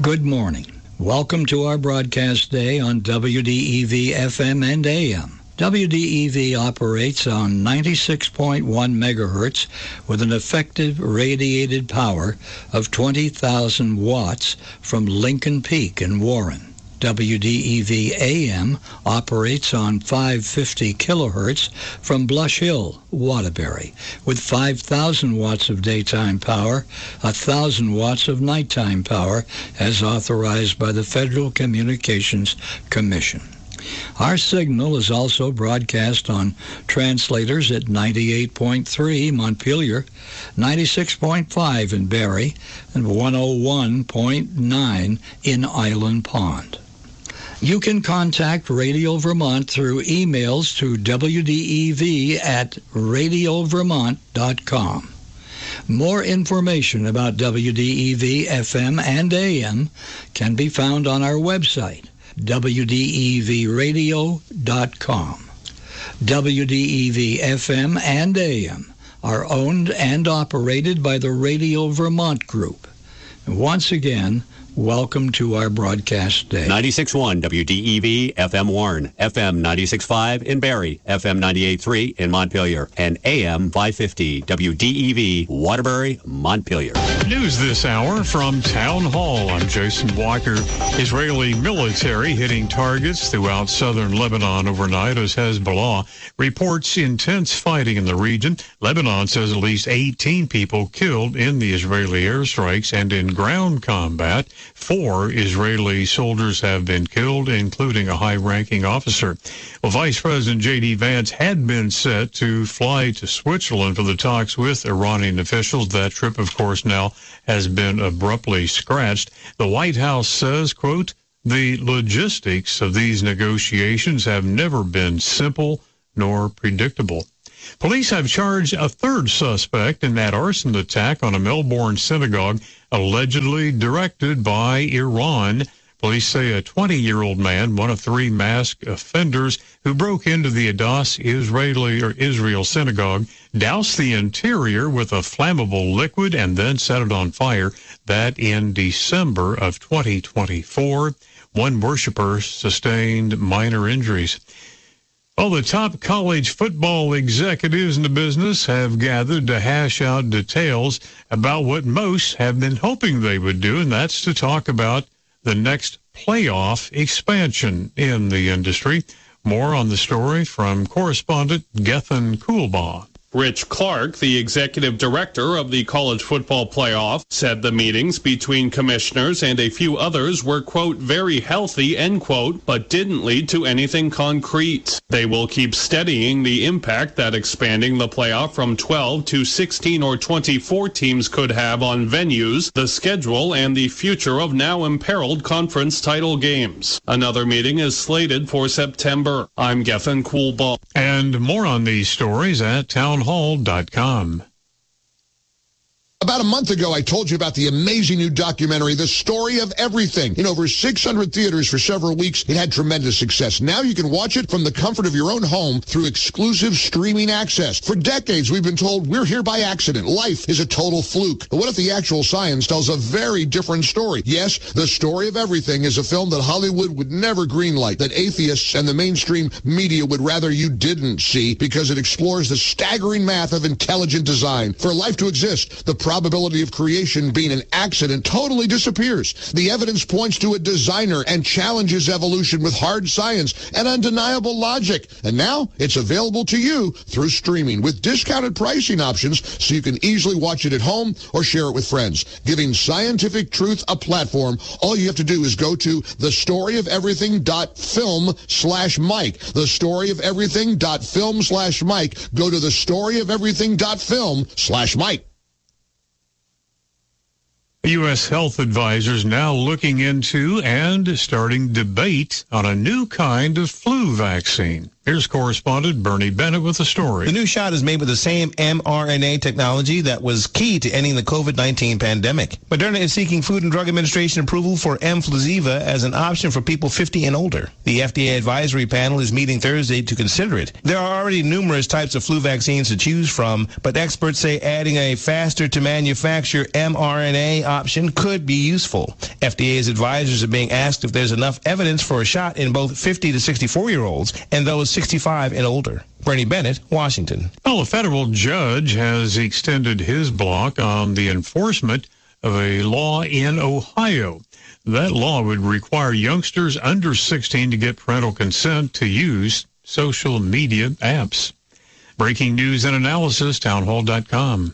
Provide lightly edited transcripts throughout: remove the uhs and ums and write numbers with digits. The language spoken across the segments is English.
Good morning. Welcome to our broadcast day on WDEV FM and AM. WDEV operates on 96.1 megahertz with an effective radiated power of 20,000 watts from Lincoln Peak in Warren. WDEV AM operates on 550 kilohertz from Blush Hill, Waterbury, with 5,000 watts of daytime power, 1,000 watts of nighttime power, as authorized by the Federal Communications Commission. Our signal is also broadcast on translators at 98.3 Montpelier, 96.5 in Barrie, and 101.9 in Island Pond. You can contact Radio Vermont through emails to wdev@radiovermont.com. More information about WDEV FM and AM can be found on our website, wdevradio.com. WDEV FM and AM are owned and operated by the Radio Vermont Group. Once again, welcome to our broadcast day. 96.1 WDEV FM Warren, FM 96.5 in Barrie, FM 98.3 in Montpelier, and AM 550 WDEV Waterbury, Montpelier. News this hour from Town Hall. I'm Jason Walker. Israeli military hitting targets throughout southern Lebanon overnight as Hezbollah reports intense fighting in the region. Lebanon says at least 18 people killed in the Israeli airstrikes, and in ground combat, 4 Israeli soldiers have been killed, including a high-ranking officer. Well, Vice President J.D. Vance had been set to fly to Switzerland for the talks with Iranian officials. That trip, of course, now has been abruptly scratched. The White House says, quote, "The logistics of these negotiations have never been simple nor predictable." Police have charged a third suspect in that arson attack on a Melbourne synagogue, allegedly directed by Iran. Police say a 20-year-old man, one of 3 masked offenders who broke into the Adass Israel synagogue, doused the interior with a flammable liquid and then set it on fire. That in December of 2024. One worshiper sustained minor injuries. Well, the top college football executives in the business have gathered to hash out details about what most have been hoping they would do, and that's to talk about the next playoff expansion in the industry. More on the story from correspondent Gethin Coolbaugh. Rich Clark, the executive director of the College Football Playoff, said the meetings between commissioners and a few others were, quote, very healthy, end quote, but didn't lead to anything concrete. They will keep studying the impact that expanding the playoff from 12 to 16 or 24 teams could have on venues, the schedule, and the future of now imperiled conference title games. Another meeting is slated for September. I'm Gethin Coolbaugh. And more on these stories at townhall.com. About a month ago, I told you about the amazing new documentary, The Story of Everything. In over 600 theaters for several weeks, it had tremendous success. Now you can watch it from the comfort of your own home through exclusive streaming access. For decades, we've been told we're here by accident. Life is a total fluke. But what if the actual science tells a very different story? Yes, The Story of Everything is a film that Hollywood would never greenlight, that atheists and the mainstream media would rather you didn't see, because it explores the staggering math of intelligent design. For life to exist, the probability of creation being an accident totally disappears. The evidence points to a designer and challenges evolution with hard science and undeniable logic. And now it's available to you through streaming with discounted pricing options, so you can easily watch it at home or share it with friends. Giving scientific truth a platform, all you have to do is go to thestoryofeverything.film/Mike. Thestoryofeverything.film/Mike. Go to thestoryofeverything.film/Mike. U.S. health advisors now looking into and starting debate on a new kind of flu vaccine. Here's correspondent Bernie Bennett with the story. The new shot is made with the same mRNA technology that was key to ending the COVID-19 pandemic. Moderna is seeking Food and Drug Administration approval for Mfluziva as an option for people 50 and older. The FDA advisory panel is meeting Thursday to consider it. There are already numerous types of flu vaccines to choose from, but experts say adding a faster-to-manufacture mRNA option could be useful. FDA's advisors are being asked if there's enough evidence for a shot in both 50 to 64-year-olds and those 65 and older. Bernie Bennett, Washington. Well, a federal judge has extended his block on the enforcement of a law in Ohio. That law would require youngsters under 16 to get parental consent to use social media apps. Breaking news and analysis, townhall.com.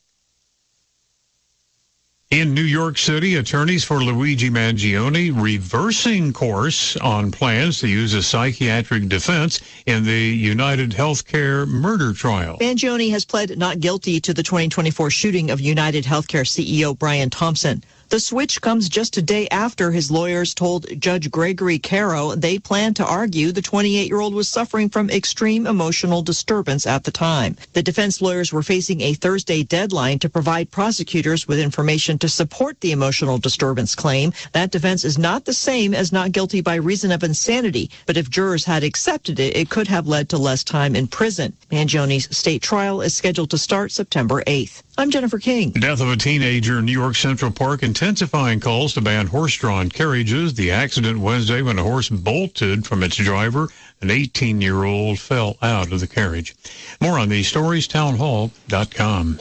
In New York City, attorneys for Luigi Mangione reversing course on plans to use a psychiatric defense in the United Healthcare murder trial. Mangione has pled not guilty to the 2024 shooting of United Healthcare CEO Brian Thompson. The switch comes just a day after his lawyers told Judge Gregory Caro they plan to argue the 28-year-old was suffering from extreme emotional disturbance at the time. The defense lawyers were facing a Thursday deadline to provide prosecutors with information to support the emotional disturbance claim. That defense is not the same as not guilty by reason of insanity, but if jurors had accepted it, it could have led to less time in prison. Mangione's state trial is scheduled to start September 8th. I'm Jennifer King. Death of a teenager in New York Central Park, intensifying calls to ban horse-drawn carriages. The accident Wednesday when a horse bolted from its driver. An 18-year-old fell out of the carriage. More on these stories, townhall.com.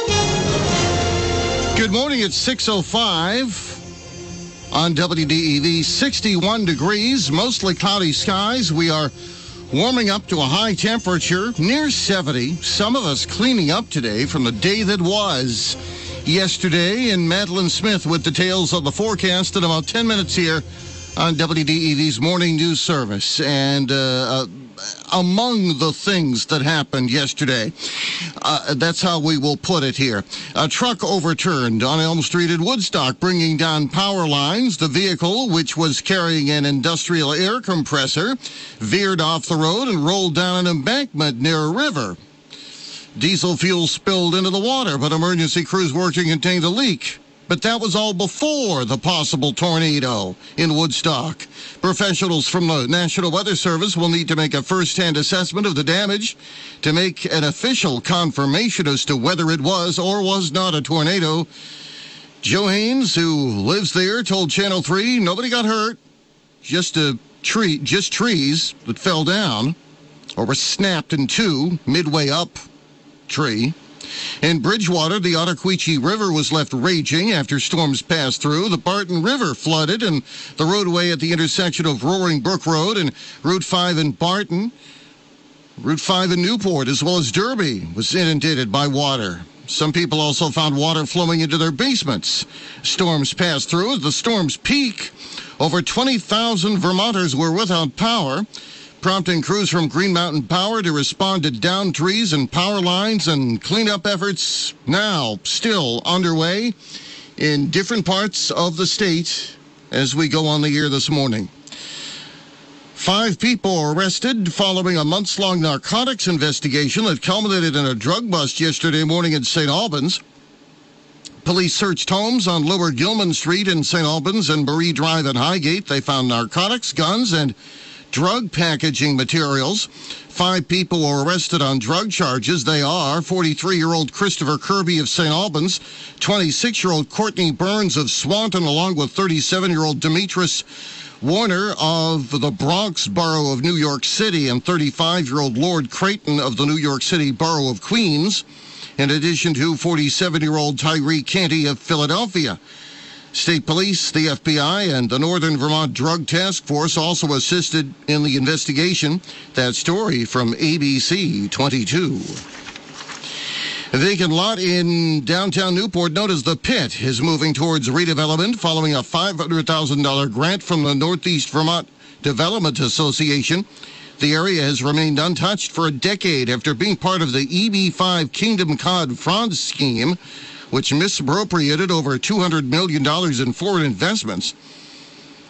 Good morning. It's 6:05 on WDEV. 61 degrees, mostly cloudy skies. We are warming up to a high temperature, near 70. Some of us cleaning up today from the day that was yesterday. And Madeline Smith with details of the forecast in about 10 minutes here on WDEV's Morning News Service. And among the things that happened yesterday, that's how we will put it here. A truck overturned on Elm Street in Woodstock, bringing down power lines. The vehicle, which was carrying an industrial air compressor, veered off the road and rolled down an embankment near a river. Diesel fuel spilled into the water, but emergency crews working contained the leak. But that was all before the possible tornado in Woodstock. Professionals from the National Weather Service will need to make a first-hand assessment of the damage to make an official confirmation as to whether it was or was not a tornado. Joe Haynes, who lives there, told Channel 3 nobody got hurt, just trees that fell down or were snapped in two midway up tree. In Bridgewater, the Ottauquechee River was left raging after storms passed through. The Barton River flooded, and the roadway at the intersection of Roaring Brook Road and Route 5 in Barton, Route 5 in Newport, as well as Derby, was inundated by water. Some people also found water flowing into their basements. Storms passed through. At the storm's peak, over 20,000 Vermonters were without power, prompting crews from Green Mountain Power to respond to downed trees and power lines, and cleanup efforts now still underway in different parts of the state as we go on the air this morning. 5 people arrested following a months-long narcotics investigation that culminated in a drug bust yesterday morning in St. Albans. Police searched homes on Lower Gilman Street in St. Albans and Marie Drive in Highgate. They found narcotics, guns, and drug packaging materials. 5 people were arrested on drug charges. They are 43-year-old Christopher Kirby of St. Albans, 26-year-old Courtney Burns of Swanton, along with 37-year-old Demetrius Warner of the Bronx Borough of New York City, and 35-year-old Lord Creighton of the New York City Borough of Queens, in addition to 47-year-old Tyree Canty of Philadelphia. State Police, the FBI, and the Northern Vermont Drug Task Force also assisted in the investigation. That story from ABC 22. A vacant lot in downtown Newport, known as The Pit, is moving towards redevelopment following a $500,000 grant from the Northeast Vermont Development Association. The area has remained untouched for a decade after being part of the EB5 Kingdom Cod fraud scheme, which misappropriated over $200 million in foreign investments.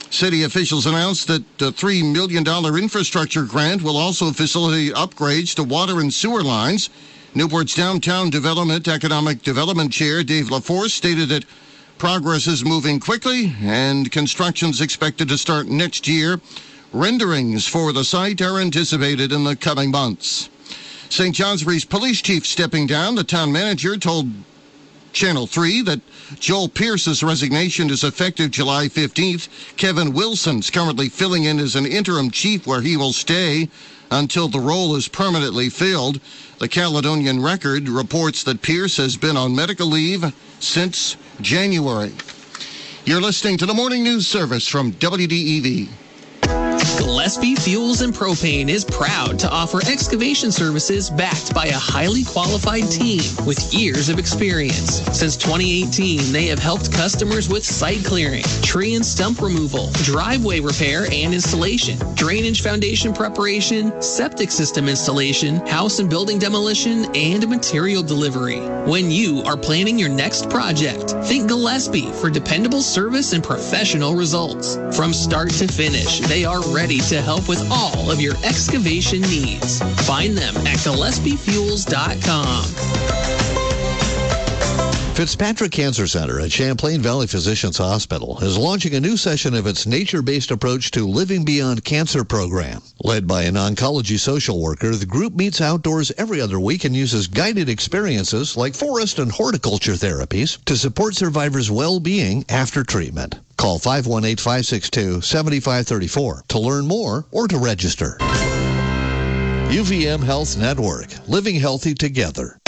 City officials announced that the $3 million infrastructure grant will also facilitate upgrades to water and sewer lines. Newport's Downtown Development Economic Development Chair Dave LaForce stated that progress is moving quickly and construction's expected to start next year. Renderings for the site are anticipated in the coming months. St. Johnsbury's police chief stepping down. The town manager told Channel 3 that Joel Pierce's resignation is effective July 15th. Kevin Wilson's currently filling in as an interim chief where he will stay until the role is permanently filled. The Caledonian Record reports that Pierce has been on medical leave since January. You're listening to the Morning News Service from WDEV. Gillespie Fuels and Propane is proud to offer excavation services backed by a highly qualified team with years of experience. Since 2018, they have helped customers with site clearing, tree and stump removal, driveway repair and installation, drainage foundation preparation, septic system installation, house and building demolition, and material delivery. When you are planning your next project, think Gillespie for dependable service and professional results. From start to finish, they are ready to help with all of your excavation needs. Find them at GillespieFuels.com. Fitzpatrick Cancer Center at Champlain Valley Physicians Hospital is launching a new session of its nature-based approach to Living Beyond Cancer program. Led by an oncology social worker, the group meets outdoors every other week and uses guided experiences like forest and horticulture therapies to support survivors' well-being after treatment. Call 518-562-7534 to learn more or to register. UVM Health Network, living healthy together.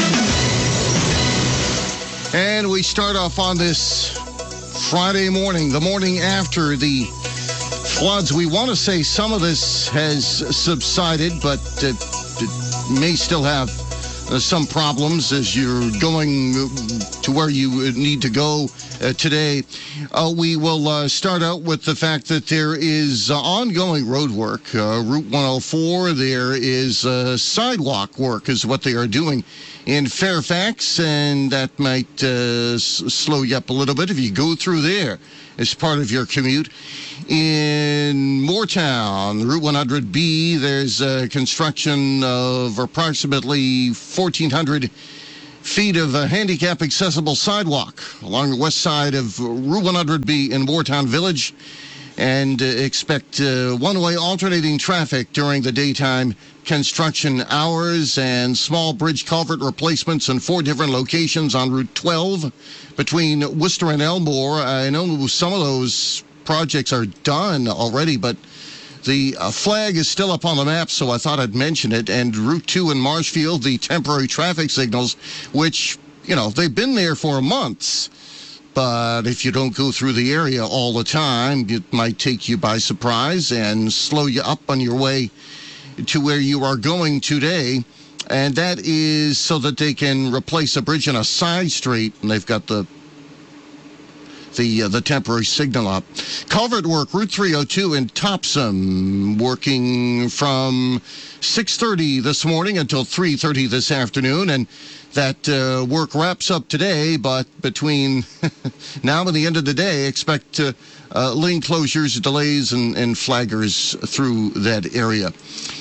And we start off on this Friday morning, the morning after the floods. We want to say some of this has subsided, but it may still have some problems as you're going to where you need to go today. We will start out with the fact that there is ongoing road work. Route 104, there is sidewalk work is what they are doing in Fairfax, and that might slow you up a little bit if you go through there as part of your commute. In Moortown, Route 100B, there's construction of approximately 1,400 feet of handicap accessible sidewalk along the west side of Route 100B in Moortown Village, and expect one-way alternating traffic during the daytime construction hours, and small bridge culvert replacements in 4 different locations on Route 12 between Worcester and Elmore. I know some of those projects are done already, but the flag is still up on the map, so I thought I'd mention it. And Route 2 in Marshfield, the temporary traffic signals, which, you know, they've been there for months. But if you don't go through the area all the time, it might take you by surprise and slow you up on your way to where you are going today. And that is so that they can replace a bridge on a side street, and they've got the temporary signal up. Culvert work, Route 302 in Topsom, working from 6:30 this morning until 3:30 this afternoon, and that work wraps up today, but between now and the end of the day, expect lane closures, delays, and flaggers through that area.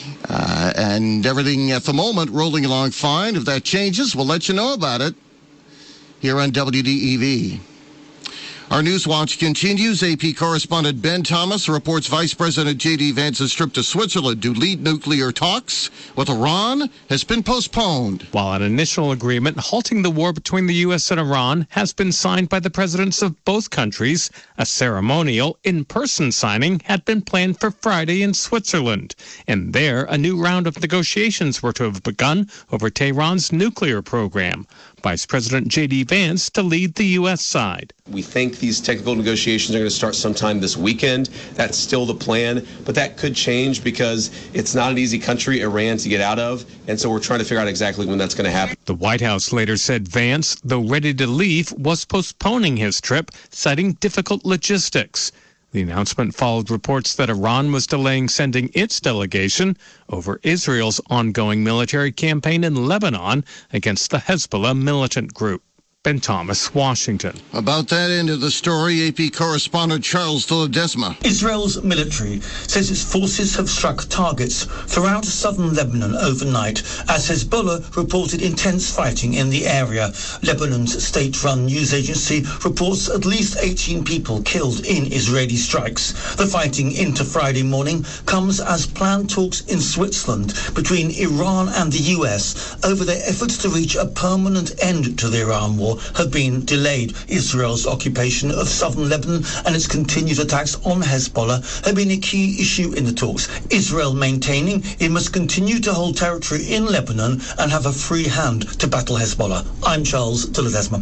And everything at the moment rolling along fine. If that changes, we'll let you know about it here on WDEV. Our News Watch continues. AP correspondent Ben Thomas reports Vice President J.D. Vance's trip to Switzerland to lead nuclear talks with Iran has been postponed. While an initial agreement halting the war between the U.S. and Iran has been signed by the presidents of both countries, a ceremonial in-person signing had been planned for Friday in Switzerland. And there, a new round of negotiations were to have begun over Tehran's nuclear program. Vice President J.D. Vance to lead the U.S. side. We think these technical negotiations are going to start sometime this weekend. That's still the plan, but that could change because it's not an easy country, Iran, to get out of, and so we're trying to figure out exactly when that's going to happen. The White House later said Vance, though ready to leave, was postponing his trip, citing difficult logistics. The announcement followed reports that Iran was delaying sending its delegation over Israel's ongoing military campaign in Lebanon against the Hezbollah militant group. Ben Thomas, Washington. About that end of the story, AP correspondent Charles de Ledesma. Israel's military says its forces have struck targets throughout southern Lebanon overnight as Hezbollah reported intense fighting in the area. Lebanon's state-run news agency reports at least 18 people killed in Israeli strikes. The fighting into Friday morning comes as planned talks in Switzerland between Iran and the US over their efforts to reach a permanent end to the Iran war have been delayed. Israel's occupation of southern Lebanon and its continued attacks on Hezbollah have been a key issue in the talks. Israel maintaining it must continue to hold territory in Lebanon and have a free hand to battle Hezbollah. I'm Charles de Ledesma.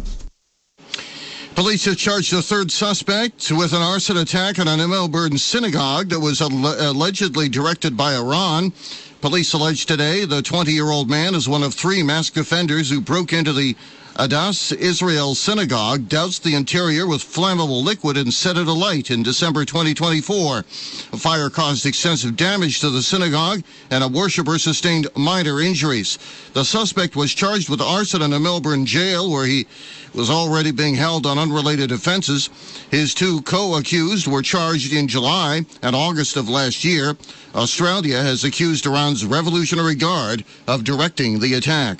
Police have charged a third suspect with an arson attack on a Melbourne synagogue that was allegedly directed by Iran. Police allege today the 20-year-old man is one of 3 masked offenders who broke into the Adass Israel synagogue, doused the interior with flammable liquid, and set it alight in December 2024. A fire caused extensive damage to the synagogue, and a worshiper sustained minor injuries. The suspect was charged with arson in a Melbourne jail, where he was already being held on unrelated offenses. His 2 co-accused were charged in July and August of last year. Australia has accused Iran's Revolutionary Guard of directing the attack.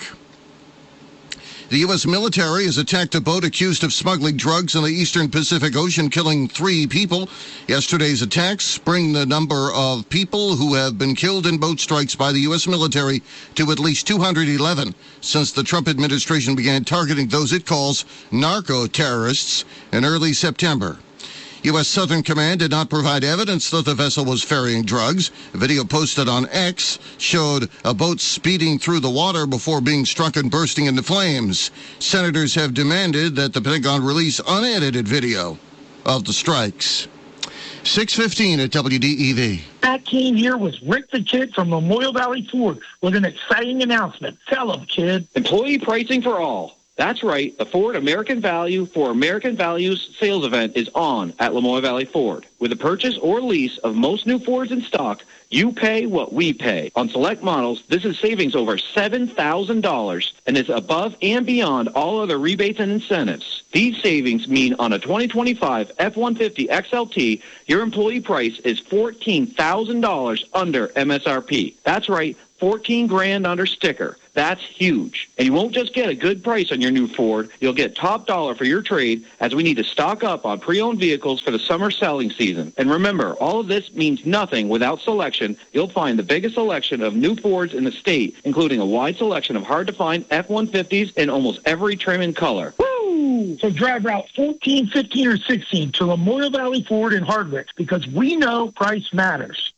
The U.S. military has attacked a boat accused of smuggling drugs in the eastern Pacific Ocean, killing 3 people. Yesterday's attacks bring the number of people who have been killed in boat strikes by the U.S. military to at least 211 since the Trump administration began targeting those it calls narco-terrorists in early September. U.S. Southern Command did not provide evidence that the vessel was ferrying drugs. A video posted on X showed a boat speeding through the water before being struck and bursting into flames. Senators have demanded that the Pentagon release unedited video of the strikes. 6:15 at WDEV. I came here with Rick the Kid from Memorial Valley Ford with an exciting announcement. Tell him, kid. Employee pricing for all. That's right. The Ford American Value for American Values sales event is on at Lamoille Valley Ford. With the purchase or lease of most new Fords in stock, you pay what we pay. On select models, this is savings over $7,000 and is above and beyond all other rebates and incentives. These savings mean on a 2025 F-150 XLT, your employee price is $14,000 under MSRP. That's right. $14,000 under sticker. That's huge. And you won't just get a good price on your new Ford. You'll get top dollar for your trade as we need to stock up on pre-owned vehicles for the summer selling season. And remember, all of this means nothing without selection. You'll find the biggest selection of new Fords in the state, including a wide selection of hard-to-find F-150s in almost every trim and color. Woo! So drive Route 14, 15, or 16 to Memorial Valley Ford in Hardwick because we know price matters.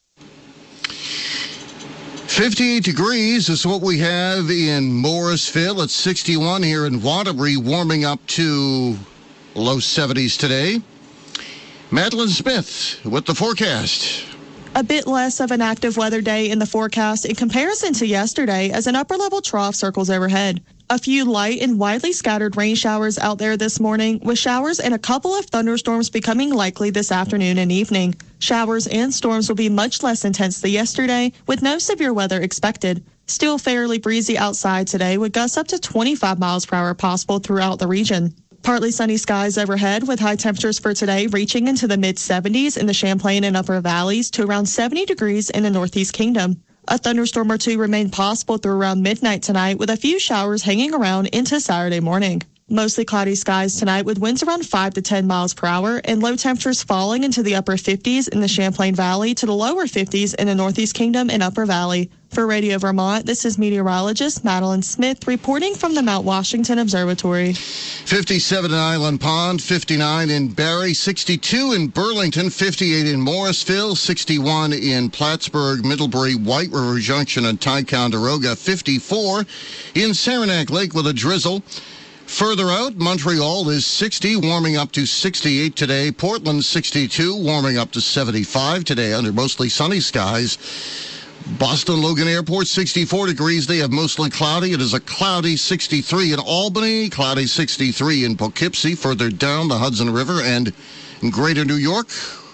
58 degrees is what we have in Morrisville. It's 61 here in Waterbury, warming up to low 70s today. Madeline Smith with the forecast. A bit less of an active weather day in the forecast in comparison to yesterday as an upper-level trough circles overhead. A few light and widely scattered rain showers out there this morning, with showers and a couple of thunderstorms becoming likely this afternoon and evening. Showers and storms will be much less intense than yesterday, with no severe weather expected. Still fairly breezy outside today, with gusts up to 25 miles per hour possible throughout the region. Partly sunny skies overhead, with high temperatures for today reaching into the mid-70s in the Champlain and Upper Valleys to around 70 degrees in the Northeast Kingdom. A thunderstorm or two remain possible through around midnight tonight, with a few showers hanging around into Saturday morning. Mostly cloudy skies tonight, with winds around 5 to 10 miles per hour and low temperatures falling into the upper 50s in the Champlain Valley to the lower 50s in the Northeast Kingdom and Upper Valley. For Radio Vermont, this is meteorologist Madeline Smith reporting from the Mount Washington Observatory. 57 in Island Pond, 59 in Barrie, 62 in Burlington, 58 in Morrisville, 61 in Plattsburgh, Middlebury, White River Junction, and Ticonderoga, 54 in Saranac Lake with a drizzle. Further out, Montreal is 60, warming up to 68 today. Portland, 62, warming up to 75 today under mostly sunny skies. Boston Logan Airport, 64 degrees. They have mostly cloudy. It is a cloudy 63 in Albany, cloudy 63 in Poughkeepsie, further down the Hudson River, and in Greater New York,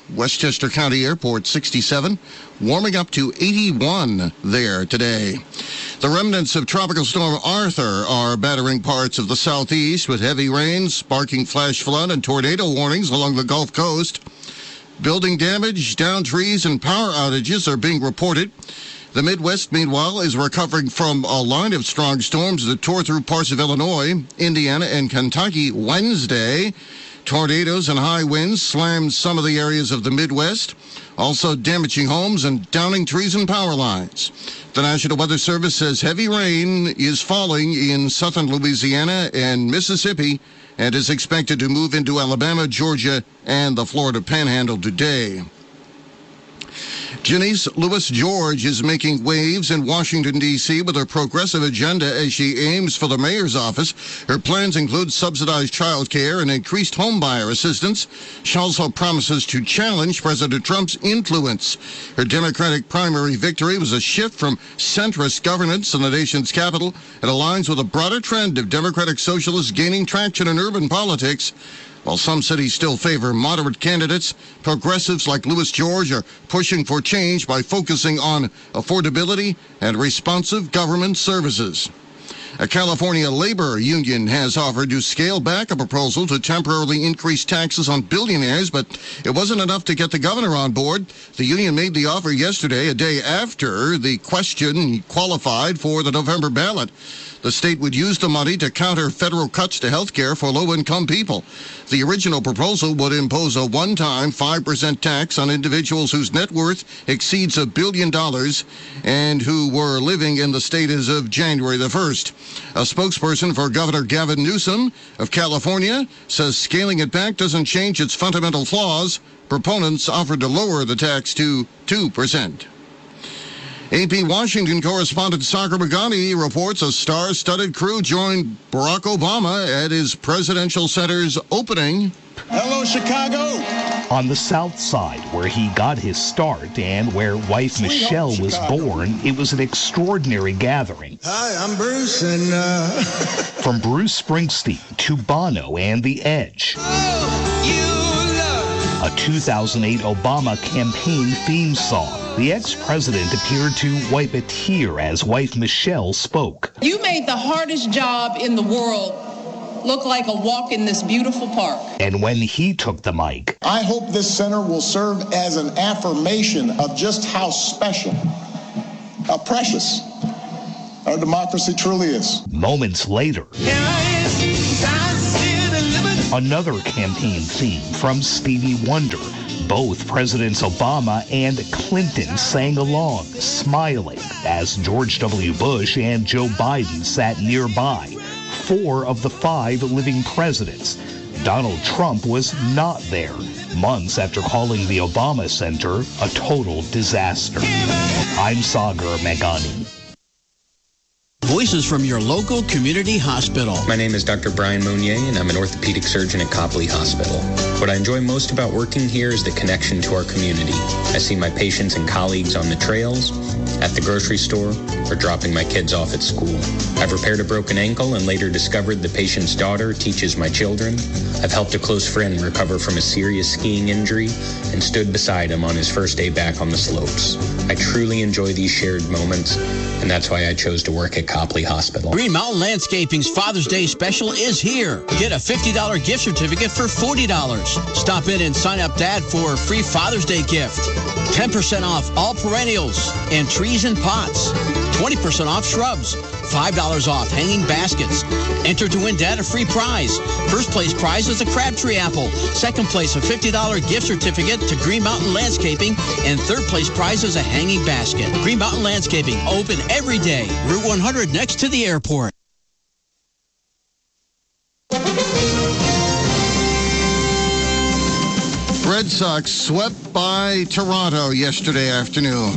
Westchester County Airport 67, warming up to 81 there today. The remnants of Tropical Storm Arthur are battering parts of the southeast with heavy rains, sparking flash flood and tornado warnings along the Gulf Coast. Building damage, downed trees, and power outages are being reported. The Midwest, meanwhile, is recovering from a line of strong storms that tore through parts of Illinois, Indiana, and Kentucky Wednesday. Tornadoes and high winds slammed some of the areas of the Midwest, also damaging homes and downing trees and power lines. The National Weather Service says heavy rain is falling in southern Louisiana and Mississippi and is expected to move into Alabama, Georgia, and the Florida Panhandle today. Janice Lewis George is making waves in Washington, D.C. with her progressive agenda as she aims for the mayor's office. Her plans include subsidized child care and increased homebuyer assistance. She also promises to challenge President Trump's influence. Her Democratic primary victory was a shift from centrist governance in the nation's capital. It aligns with a broader trend of Democratic socialists gaining traction in urban politics. While some cities still favor moderate candidates, progressives like Lewis George are pushing for change by focusing on affordability and responsive government services. A California labor union has offered to scale back a proposal to temporarily increase taxes on billionaires, but it wasn't enough to get the governor on board. The union made the offer yesterday, a day after the question qualified for the November ballot. The state would use the money to counter federal cuts to health care for low-income people. The original proposal would impose a one-time 5% tax on individuals whose net worth exceeds $1 billion and who were living in the state as of January the 1st. A spokesperson for Governor Gavin Newsom of California says scaling it back doesn't change its fundamental flaws. Proponents offered to lower the tax to 2%. AP Washington correspondent Sagar Meghani reports a star-studded crew joined Barack Obama at his presidential center's opening. Hello, Chicago. On the South Side, where he got his start and where wife Michelle was born, it was an extraordinary gathering. Hi, I'm Bruce, and From Bruce Springsteen to Bono and The Edge. A 2008 Obama campaign theme song. The ex-president appeared to wipe a tear as wife Michelle spoke. You made the hardest job in the world look like a walk in this beautiful park. And when he took the mic, I hope this center will serve as an affirmation of just how special, how precious our democracy truly is. Moments later, another campaign theme from Stevie Wonder. Both Presidents Obama and Clinton sang along, smiling, as George W. Bush and Joe Biden sat nearby, 4 of the 5 living presidents. Donald Trump was not there, months after calling the Obama Center a total disaster. I'm Sagar Meghani. Voices from your local community hospital. My name is Dr. Brian Monnier, and I'm an orthopedic surgeon at Copley Hospital. What I enjoy most about working here is the connection to our community. I see my patients and colleagues on the trails, at the grocery store, or dropping my kids off at school. I've repaired a broken ankle and later discovered the patient's daughter teaches my children. I've helped a close friend recover from a serious skiing injury and stood beside him on his first day back on the slopes. I truly enjoy these shared moments, and that's why I chose to work at Copley Hospital. Green Mountain Landscaping's Father's Day special is here. Get a $50 gift certificate for $40. Stop in and sign up Dad for a free Father's Day gift. 10% off all perennials and trees and pots. 20% off shrubs. $5 off hanging baskets. Enter to win Dad a free prize. First place prize is a Crabtree apple. Second place, a $50 gift certificate to Green Mountain Landscaping. And third place prize is a hanging basket. Green Mountain Landscaping, open every day. Route 100 next to the airport. Red Sox swept by Toronto yesterday afternoon.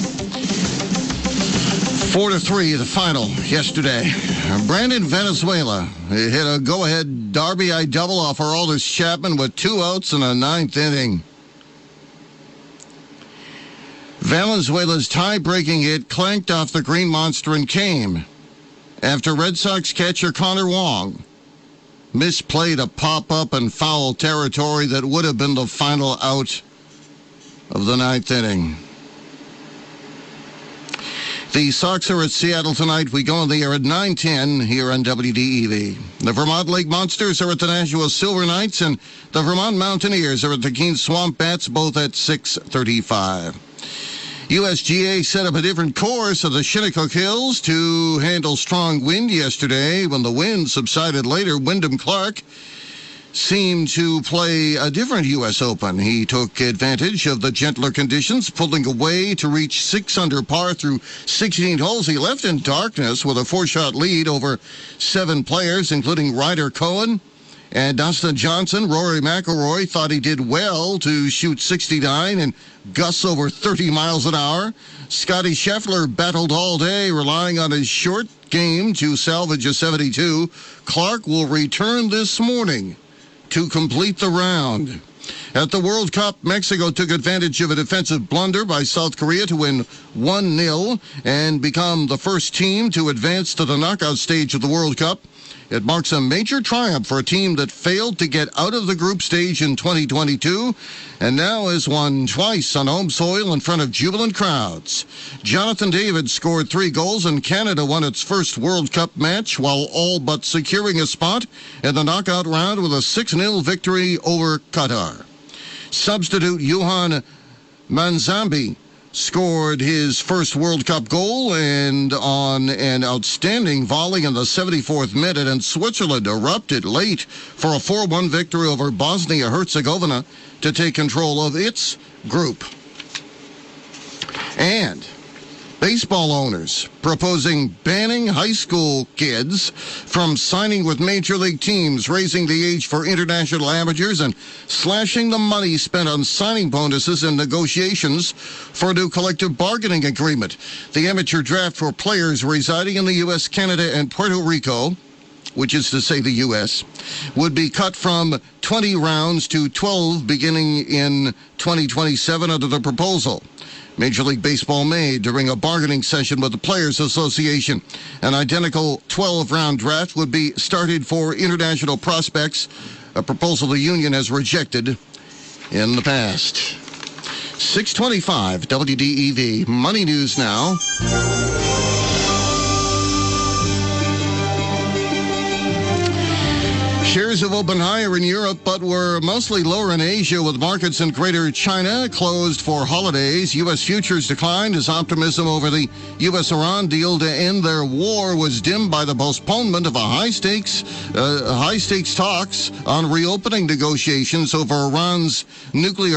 4-3, the final yesterday. Brandon Venezuela hit a go-ahead RBI double off Aroldis Chapman with 2 outs in the 9th inning. Venezuela's tie-breaking hit clanked off the Green Monster and came after Red Sox catcher Connor Wong misplayed a pop-up in foul territory that would have been the final out of the ninth inning. The Sox are at Seattle tonight. We go on the air at 9:10 here on WDEV. The Vermont Lake Monsters are at the Nashua Silver Knights, and the Vermont Mountaineers are at the Keene Swamp Bats, both at 6:35. USGA set up a different course of the Shinnecook Hills to handle strong wind yesterday. When the wind subsided later, Wyndham Clark seemed to play a different U.S. Open. He took advantage of the gentler conditions, pulling away to reach 6 under par through 16 holes. He left in darkness with a 4-shot lead over 7 players, including Ryder Cohen and Dustin Johnson. Rory McIlroy thought he did well to shoot 69 and gusts over 30 miles an hour. Scotty Scheffler battled all day, relying on his short game to salvage a 72. Clark will return this morning to complete the round. At the World Cup, Mexico took advantage of a defensive blunder by South Korea to win 1-0 and become the first team to advance to the knockout stage of the World Cup. It marks a major triumph for a team that failed to get out of the group stage in 2022 and now has won twice on home soil in front of jubilant crowds. Jonathan David scored 3 goals, and Canada won its first World Cup match while all but securing a spot in the knockout round with a 6-0 victory over Qatar. Substitute Johan Manzambi scored his first World Cup goal and on an outstanding volley in the 74th minute, and Switzerland erupted late for a 4-1 victory over Bosnia-Herzegovina to take control of its group. And baseball owners proposing banning high school kids from signing with major league teams, raising the age for international amateurs, and slashing the money spent on signing bonuses and negotiations for a new collective bargaining agreement. The amateur draft for players residing in the U.S., Canada, and Puerto Rico, which is to say the U.S., would be cut from 20 rounds to 12 beginning in 2027 under the proposal. Major League Baseball made during a bargaining session with the Players Association. An identical 12-round draft would be started for international prospects, a proposal the union has rejected in the past. 625 WDEV. Money News now. Shares have opened higher in Europe, but were mostly lower in Asia, with markets in Greater China closed for holidays. U.S. futures declined as optimism over the U.S.-Iran deal to end their war was dimmed by the postponement of a high-stakes talks on reopening negotiations over Iran's nuclear